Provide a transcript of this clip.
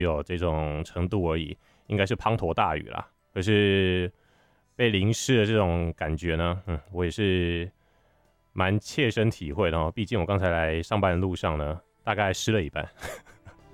有这种程度而已，应该是滂沱大雨啦。可是被淋湿的这种感觉呢，我也是蛮切身体会的哦。毕竟我刚才来上班的路上呢，大概湿了一半。